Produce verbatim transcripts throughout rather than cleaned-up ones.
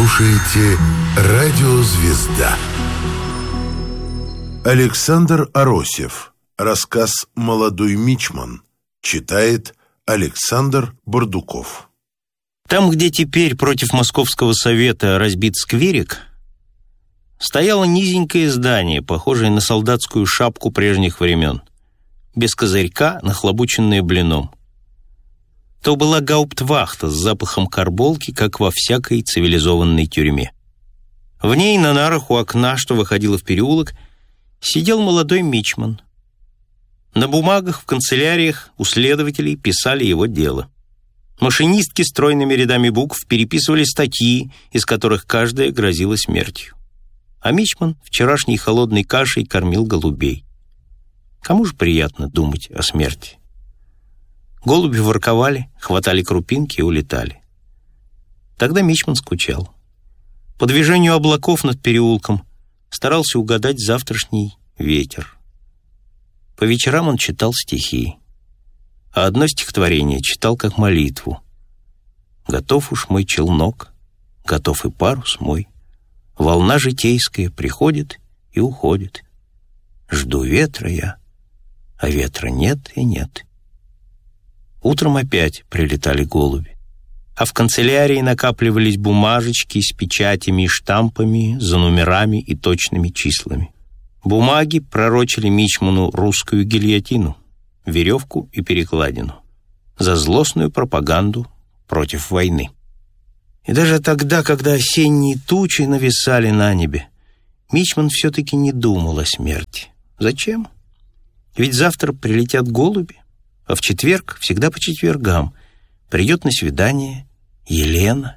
слушаете «Радио Звезда». Александр Аросев. Рассказ «Молодой мичман». Читает Александр Бардуков. Там, где теперь против Московского совета разбит скверик, стояло низенькое здание, похожее на солдатскую шапку прежних времен, без козырька, нахлобученное блином. То была гауптвахта с запахом карболки, как во всякой цивилизованной тюрьме. В ней на нарах у окна, что выходило в переулок, сидел молодой мичман. На бумагах в канцеляриях у следователей писали его дело. Машинистки стройными рядами букв переписывали статьи, из которых каждая грозила смертью. А мичман вчерашней холодной кашей кормил голубей. Кому же приятно думать о смерти? Голуби ворковали, хватали крупинки и улетали. Тогда мичман скучал. По движению облаков над переулком старался угадать завтрашний ветер. По вечерам он читал стихи, а одно стихотворение читал как молитву. «Готов уж мой челнок, готов и парус мой, волна житейская приходит и уходит. Жду ветра я, а ветра нет и нет». Утром опять прилетали голуби, а в канцелярии накапливались бумажечки с печатями и штампами, за номерами и точными числами. Бумаги пророчили мичману русскую гильотину, веревку и перекладину за злостную пропаганду против войны. И даже тогда, когда осенние тучи нависали на небе, мичман все-таки не думал о смерти. Зачем? Ведь завтра прилетят голуби, а в четверг, всегда по четвергам, придет на свидание Елена.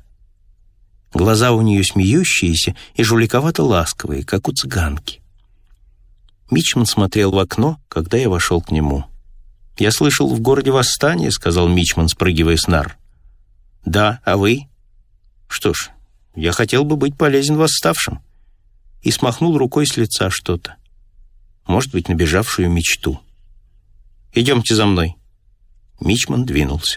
Глаза у нее смеющиеся и жуликовато-ласковые, как у цыганки. Мичман смотрел в окно, когда я вошел к нему. «Я слышал, в городе восстание», — сказал мичман, спрыгивая с нар. «Да, а вы?» «Что ж, я хотел бы быть полезен восставшим». И смахнул рукой с лица что-то. Может быть, набежавшую мечту. «Идемте за мной». Мичман двинулся.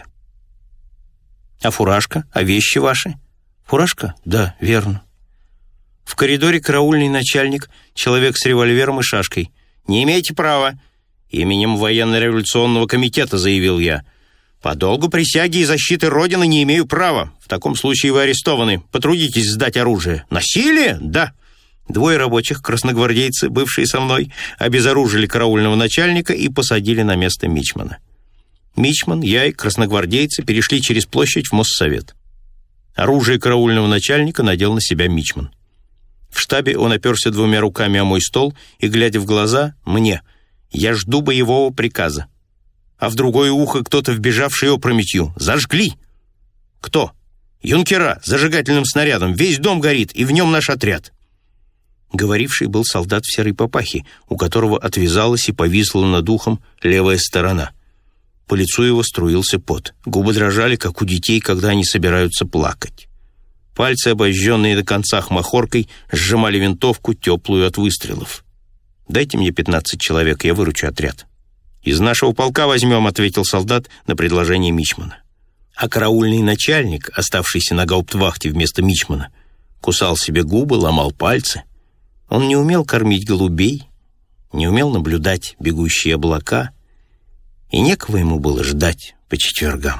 «А фуражка? А вещи ваши?» «Фуражка? Да, верно». В коридоре караульный начальник, человек с револьвером и шашкой. «Не имеете права!» «Именем военно-революционного комитета», — заявил я. «По долгу присяги и защиты Родины не имею права. В таком случае вы арестованы. Потрудитесь сдать оружие». «Насилие? Да». Двое рабочих, красногвардейцы, бывшие со мной, обезоружили караульного начальника и посадили на место мичмана. Мичман, я и красногвардейцы перешли через площадь в Моссовет. Оружие караульного начальника надел на себя мичман. В штабе он оперся двумя руками о мой стол и, глядя в глаза, мне: «Я жду боевого приказа». А в другое ухо кто-то, вбежавший опрометью: «Зажгли!» «Кто?» «Юнкера, зажигательным снарядом. Весь дом горит, и в нем наш отряд». Говоривший был солдат в серой папахе, у которого отвязалась и повисла над ухом левая сторона. По лицу его струился пот. Губы дрожали, как у детей, когда они собираются плакать. Пальцы, обожженные до конца махоркой, сжимали винтовку, теплую от выстрелов. «Дайте мне пятнадцать человек, я выручу отряд». «Из нашего полка возьмем», — ответил солдат на предложение мичмана. А караульный начальник, оставшийся на гауптвахте вместо мичмана, кусал себе губы, ломал пальцы. Он не умел кормить голубей, не умел наблюдать бегущие облака, и некого ему было ждать по четвергам.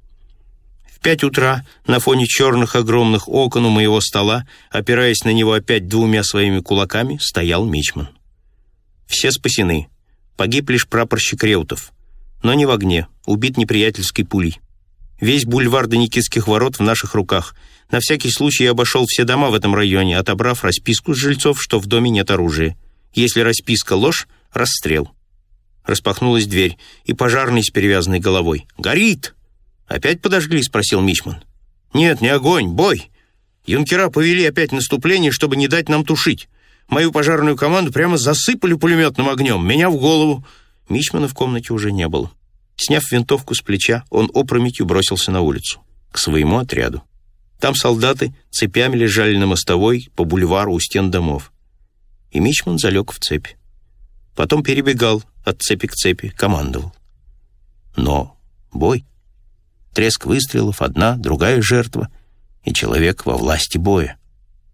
В пять утра на фоне черных огромных окон у моего стола, опираясь на него опять двумя своими кулаками, стоял мичман. Все спасены. Погиб лишь прапорщик Реутов, но не в огне, убит неприятельской пулей. Весь бульвар до Никитских ворот в наших руках. На всякий случай я обошел все дома в этом районе, отобрав расписку с жильцов, что в доме нет оружия. Если расписка ложь, расстрел. Распахнулась дверь, и пожарный с перевязанной головой: «Горит!» «Опять подожгли?» — спросил мичман. «Нет, не огонь, бой. Юнкера повели опять наступление, чтобы не дать нам тушить. Мою пожарную команду прямо засыпали пулеметным огнем. Меня в голову». Мичмана в комнате уже не было. Сняв винтовку с плеча, он опрометью бросился на улицу, к своему отряду. Там солдаты цепями лежали на мостовой по бульвару у стен домов. И мичман залег в цепь. Потом перебегал от цепи к цепи, командовал. Но бой. Треск выстрелов, одна, другая жертва, и человек во власти боя.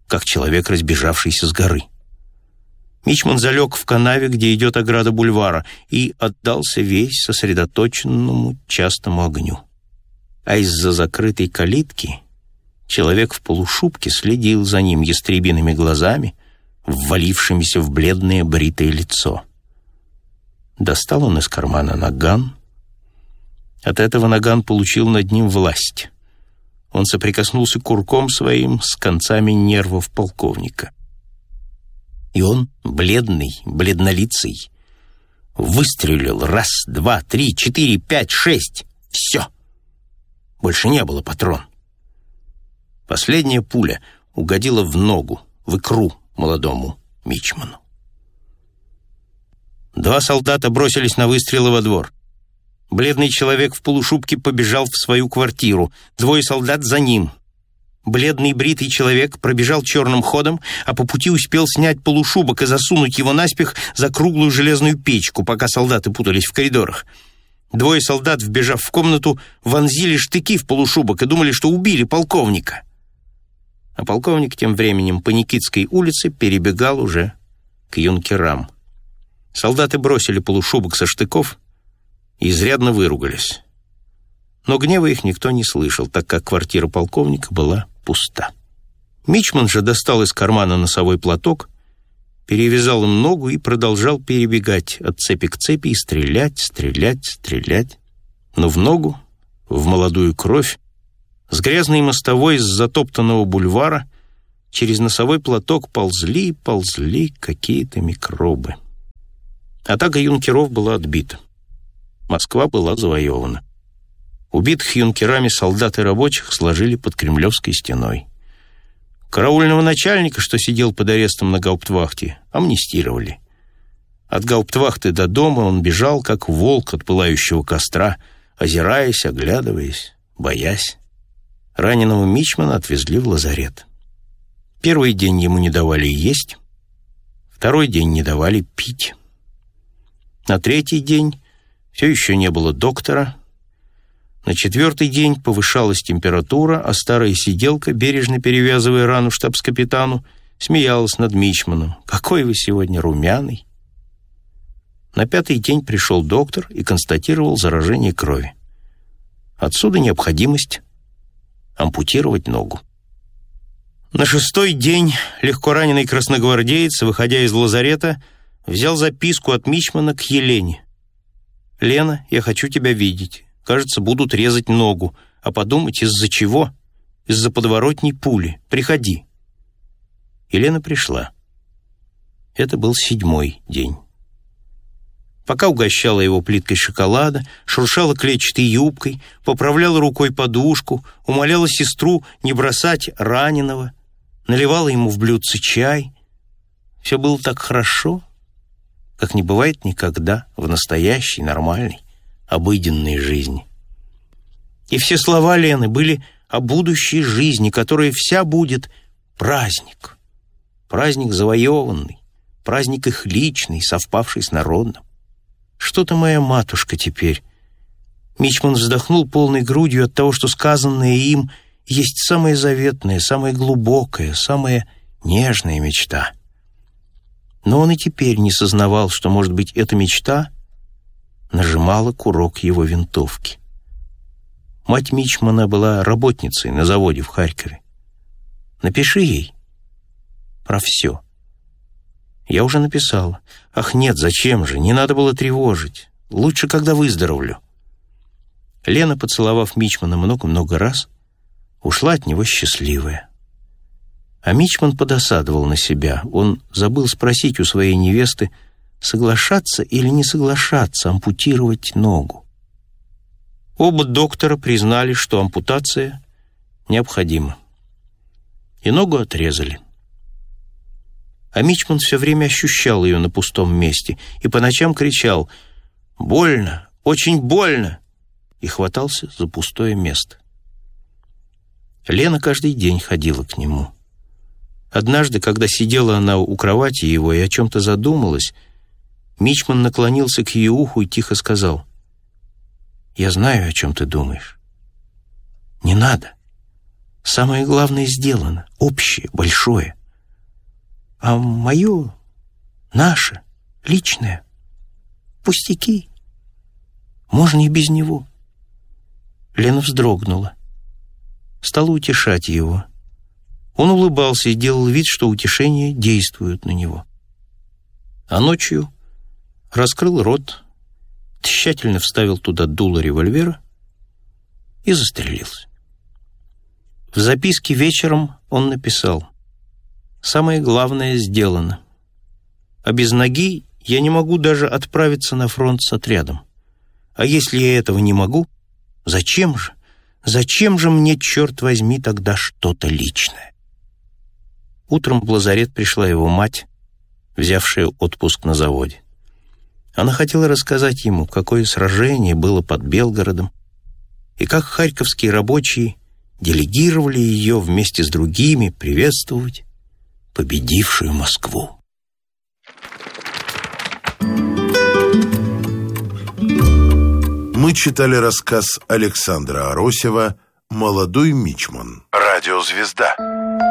как человек, разбежавшийся с горы. Мичман залег в канаве, где идет ограда бульвара, и отдался весь сосредоточенному частому огню. А из-за закрытой калитки человек в полушубке следил за ним ястребиными глазами, ввалившимися в бледное бритое лицо. Достал он из кармана наган. От этого наган получил над ним власть. Он соприкоснулся курком своим с концами нервов полковника. И он, бледный, бледнолицый, выстрелил раз, два, три, четыре, пять, шесть. Все. Больше не было патрон. Последняя пуля угодила в ногу, в икру молодому мичману. Два солдата бросились на выстрелы во двор. Бледный человек в полушубке побежал в свою квартиру. Двое солдат за ним. Бледный бритый человек пробежал черным ходом, а по пути успел снять полушубок и засунуть его наспех за круглую железную печку, пока солдаты путались в коридорах. Двое солдат, вбежав в комнату, вонзили штыки в полушубок и думали, что убили полковника. А полковник тем временем по Никитской улице перебегал уже к юнкерам. Солдаты бросили полушубок со штыков и изрядно выругались. Но гнева их никто не слышал, так как квартира полковника была пуста. Мичман же достал из кармана носовой платок, перевязал им ногу и продолжал перебегать от цепи к цепи и стрелять, стрелять, стрелять. Но в ногу, в молодую кровь, с грязной мостовой с затоптанного бульвара через носовой платок ползли и ползли какие-то микробы. Атака юнкеров была отбита. Москва была завоевана. Убитых юнкерами солдат и рабочих сложили под Кремлевской стеной. Караульного начальника, что сидел под арестом на гауптвахте, амнистировали. От гауптвахты до дома он бежал, как волк от пылающего костра, озираясь, оглядываясь, боясь. Раненого мичмана отвезли в лазарет. Первый день ему не давали есть, второй день не давали пить. На третий день все еще не было доктора. На четвертый день повышалась температура, а старая сиделка, бережно перевязывая рану штабс-капитану, смеялась над мичманом. «Какой вы сегодня румяный!» На пятый день пришел доктор и констатировал заражение крови. Отсюда необходимость ампутировать ногу. На шестой день легко раненый красногвардеец, выходя из лазарета, взял записку от мичмана к Елене. «Лена, я хочу тебя видеть. Кажется, будут резать ногу. А подумать, из-за чего? Из-за подворотней пули. Приходи». Елена пришла. Это был седьмой день. Пока угощала его плиткой шоколада, шуршала клетчатой юбкой, поправляла рукой подушку, умоляла сестру не бросать раненого, наливала ему в блюдце чай. Все было так хорошо, как не бывает никогда в настоящей, нормальной, обыденной жизни. И все слова Лены были о будущей жизни, которая вся будет праздник. Праздник завоеванный, праздник их личный, совпавший с народным. Что-то моя матушка теперь. Мичман вздохнул полной грудью от того, что сказанное им есть самая заветная, самая глубокая, самая нежная мечта. Но он и теперь не сознавал, что, может быть, эта мечта нажимала курок его винтовки. Мать мичмана была работницей на заводе в Харькове. Напиши ей про все. Я уже написала. Ах, нет, зачем же? Не надо было тревожить. Лучше, когда выздоровлю. Лена, поцеловав мичмана много-много раз, ушла от него счастливая. А мичман подосадовал на себя. Он забыл спросить у своей невесты, соглашаться или не соглашаться ампутировать ногу. Оба доктора признали, что ампутация необходима. И ногу отрезали. А мичман все время ощущал ее на пустом месте и по ночам кричал «Больно! Очень больно!» и хватался за пустое место. Лена каждый день ходила к нему. Однажды, когда сидела она у кровати его и о чем-то задумалась, мичман наклонился к ее уху и тихо сказал: «Я знаю, о чем ты думаешь. Не надо. Самое главное сделано, общее, большое. А мое, наше, личное, пустяки. Можно и без него. Лена вздрогнула. Стала утешать его. Он улыбался и делал вид, что утешения действуют на него. А ночью раскрыл рот, тщательно вставил туда дуло револьвера и застрелился. В записке вечером он написал: «Самое главное сделано. А без ноги я не могу даже отправиться на фронт с отрядом. А если я этого не могу, зачем же, зачем же мне, черт возьми, тогда что-то личное?» Утром в лазарет пришла его мать, взявшая отпуск на заводе. Она хотела рассказать ему, какое сражение было под Белгородом, и как харьковские рабочие делегировали ее вместе с другими приветствовать победившую Москву. Мы читали рассказ Александра Аросева «Молодой мичман». Радиозвезда.